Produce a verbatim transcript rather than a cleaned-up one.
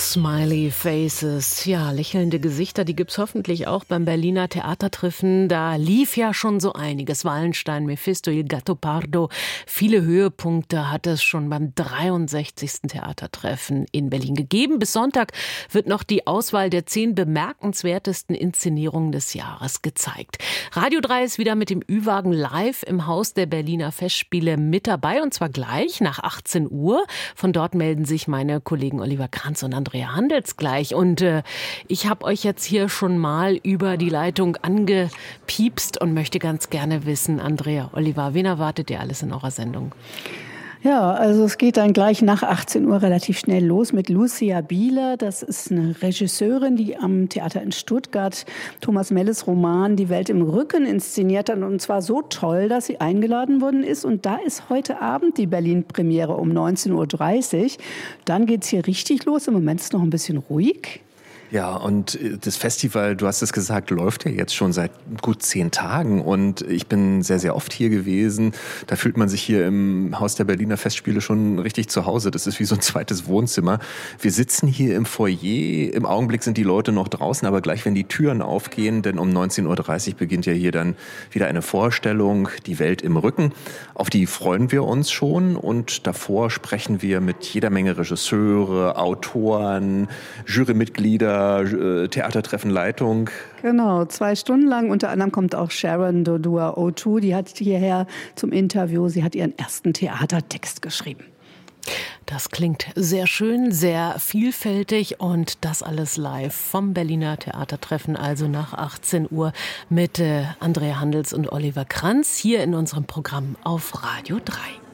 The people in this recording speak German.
Smiley Faces, ja, lächelnde Gesichter, die gibt's hoffentlich auch beim Berliner Theatertreffen. Da lief ja schon so einiges. Wallenstein, Mephisto, Il Gattopardo. Viele Höhepunkte hat es schon beim dreiundsechzigsten Theatertreffen in Berlin gegeben. Bis Sonntag wird noch die Auswahl der zehn bemerkenswertesten Inszenierungen des Jahres gezeigt. Radio drei ist wieder mit dem Ü-Wagen live im Haus der Berliner Festspiele mit dabei, und zwar gleich nach achtzehn Uhr. Von dort melden sich meine Kollegen Oliver Kranz und Andrea Handels gleich. Und äh, ich habe euch jetzt hier schon mal über die Leitung angepiepst und möchte ganz gerne wissen, Andrea, Oliver, wen erwartet ihr alles in eurer Sendung? Ja, also es geht dann gleich nach achtzehn Uhr relativ schnell los mit Lucia Bieler. Das ist eine Regisseurin, die am Theater in Stuttgart Thomas Melles Roman Die Welt im Rücken inszeniert hat. Und zwar so toll, dass sie eingeladen worden ist. Und da ist heute Abend die Berlin-Premiere um neunzehn Uhr dreißig. Dann geht's hier richtig los. Im Moment ist es noch ein bisschen ruhig. Ja, und das Festival, du hast es gesagt, läuft ja jetzt schon seit gut zehn Tagen und ich bin sehr, sehr oft hier gewesen. Da fühlt man sich hier im Haus der Berliner Festspiele schon richtig zu Hause. Das ist wie so ein zweites Wohnzimmer. Wir sitzen hier im Foyer. Im Augenblick sind die Leute noch draußen, aber gleich, wenn die Türen aufgehen, denn um neunzehn Uhr dreißig beginnt ja hier dann wieder eine Vorstellung, Die Welt im Rücken. Auf die freuen wir uns schon und davor sprechen wir mit jeder Menge Regisseure, Autoren, Jurymitglieder, Theatertreffen Leitung. Genau, zwei Stunden lang. Unter anderem kommt auch Sharon Dodua O zwei. Die hat hierher zum Interview. Sie hat ihren ersten Theatertext geschrieben. Das klingt sehr schön, sehr vielfältig und das alles live vom Berliner Theatertreffen, also nach achtzehn Uhr mit äh, Andrea Handels und Oliver Kranz hier in unserem Programm auf Radio drei.